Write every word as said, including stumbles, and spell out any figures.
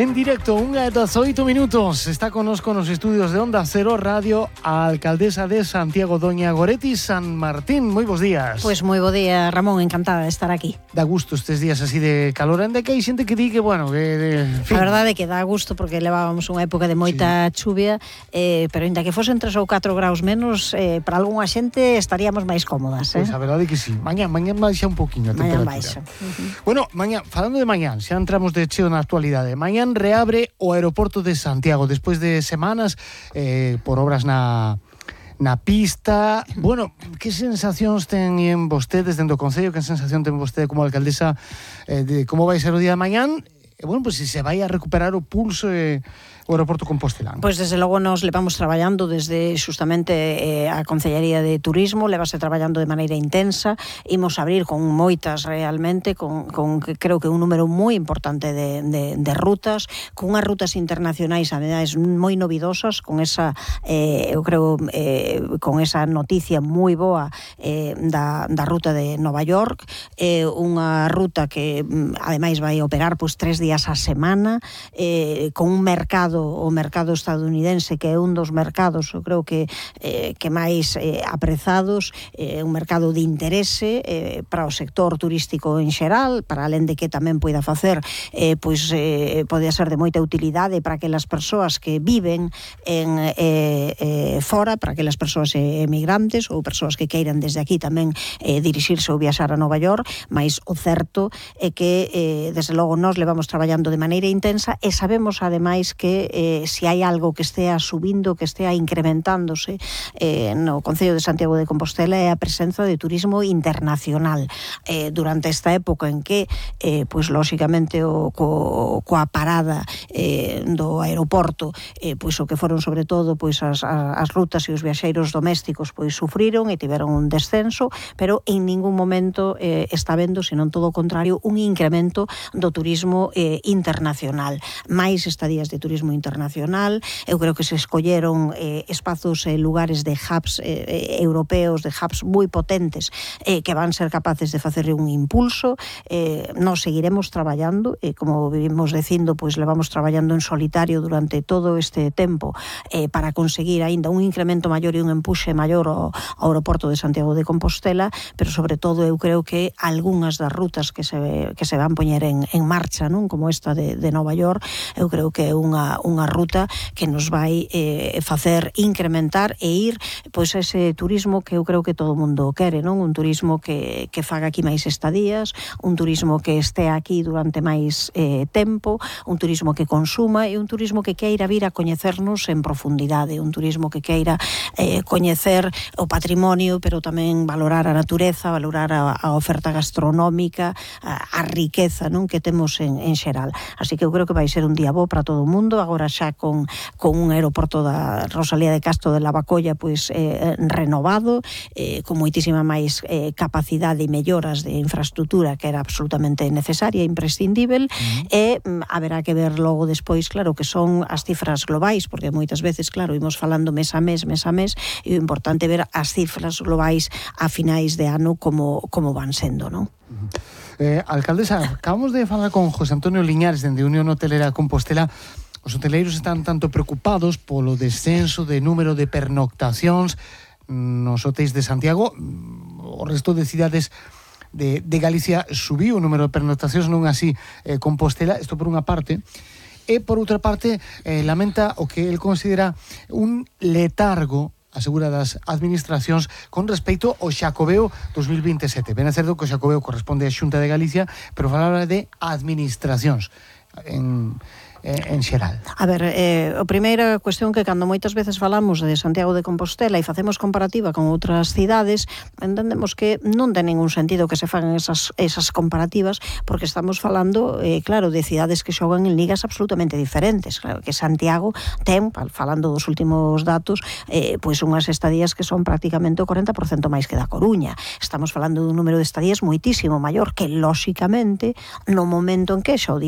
En directo, unha e dezaoito minutos. Está connosco nos estudios de Onda Cero Radio a alcaldesa de Santiago, doña Goretti San Martín. Moi bons días. Pois moi bo día, Ramón, encantada de estar aquí. Dá gusto estes días así de calor, ainda que hai xente que di que, bueno, que... De, a verdade é que dá gusto porque levábamos unha época de moita sí. chuvia, eh, pero ainda que fosen tres ou catro graus menos, eh, para algunha xente estaríamos máis cómodas. Eh? Pois a verdade é que sí. Mañán, mañán baixa un poquinho a temperatura. Mañán baixa. Uh-huh. Bueno, mañán, falando de mañán, xa entramos de cheo na actualidade. Mañán reabre o aeroporto de Santiago despois de semanas eh, por obras na na pista. Bueno, que sensacións teñen vostedes dentro do Concello? Que sensación ten vostede como alcaldesa eh, de como vai ser o día de mañán? E, bueno, pois pues, se se vai a recuperar o pulso e eh, o aeroporto compostelán. Pois desde logo nos levamos traballando desde justamente eh, a Concellería de Turismo, levase traballando de maneira intensa, imos abrir con moitas realmente, con, con creo que un número moi importante de, de, de rutas, con unhas rutas internacionais ademais moi novidosas, con esa, eh, eu creo, eh, con esa noticia moi boa eh, da, da ruta de Nova York, eh, unha ruta que ademais vai operar pois tres días a semana, eh, con un mercado o mercado estadounidense que é un dos mercados, eu creo que eh, que máis eh, aprezados, eh, un mercado de interese eh, para o sector turístico en xeral, para alén de que tamén poida facer eh, pois eh, pode ser de moita utilidade para aquelas persoas que viven en eh, eh, fora, para aquelas persoas eh, emigrantes ou persoas que queiran desde aquí tamén eh, dirixirse ou viaxar a Nova York, mas o certo é que eh, desde logo nós levamos traballando de maneira intensa e sabemos ademais que Eh, se hai algo que estea subindo, que estea incrementándose eh, no Concello de Santiago de Compostela é a presenza de turismo internacional. Eh, durante esta época en que, eh, pois lóxicamente o, co, coa parada eh, do aeroporto, eh, pois o que foron sobre todo pois as, as rutas e os viaxeiros domésticos pois sufriron e tiveron un descenso, pero en ningún momento eh, está vendo, senón todo o contrario, un incremento do turismo eh, internacional. Mais estadías de turismo internacional, eu creo que se escolleron eh, espazos e eh, lugares de hubs eh, europeos, de hubs moi potentes eh, que van ser capaces de facer un impulso. Eh, nos seguiremos traballando, e eh, como vivimos dicindo, pois levamos traballando en solitario durante todo este tempo eh, para conseguir aínda un incremento maior e un empuxe maior ao, ao aeroporto de Santiago de Compostela, pero sobre todo eu creo que algunhas das rutas que se, que se van poñer en, en marcha, non, como esta de, de Nova York, eu creo que é unha unha ruta que nos vai eh, facer incrementar e ir pois ese turismo que eu creo que todo o mundo quere, non? Un turismo que, que faga aquí máis estadías, un turismo que este aquí durante máis eh, tempo, un turismo que consuma e un turismo que queira vir a coñecernos en profundidade, un turismo que queira eh, coñecer o patrimonio, pero tamén valorar a natureza, valorar a, a oferta gastronómica, a, a riqueza, non, que temos en, en xeral. Así que eu creo que vai ser un día bo para todo o mundo, agora xa con, con un aeroporto da Rosalía de Castro de Lavacolla pois eh, renovado, eh, con moitísima máis eh, capacidade e melloras de infraestructura que era absolutamente necesaria e imprescindível, uh-huh. e mm, haberá que ver logo despois, claro, que son as cifras globais, porque moitas veces, claro, imos falando mes a mes, mes a mes, e o importante ver as cifras globais a finais de ano como, como van sendo, non? Uh-huh. Eh, alcaldesa, acabamos de falar con José Antonio Liñares dende Unión Hotelera Compostela. Os hoteleiros están tanto preocupados polo descenso de número de pernoctacións nos hotéis de Santiago. O resto de cidades de, de Galicia subiu o número de pernoctacións, non así eh, Compostela, isto por unha parte. E por outra parte, eh, lamenta o que el considera un letargo, asegura das administracións con respecto ao Xacobeo dos mil veintesete. Ben é certo que o Xacobeo corresponde á Xunta de Galicia, pero falaba de administracións en... en xeral. A ver, eh, a primeira cuestión que cando moitas veces falamos de Santiago de Compostela e facemos comparativa con outras cidades, entendemos que non ten ningún sentido que se fagan esas, esas comparativas, porque estamos falando, eh, claro, de cidades que xogan en ligas absolutamente diferentes. Claro que Santiago ten, falando dos últimos datos, eh, pois unhas estadías que son prácticamente o corenta por cento máis que da Coruña. Estamos falando dun número de estadías moitísimo maior que, lóxicamente, no momento en que xa o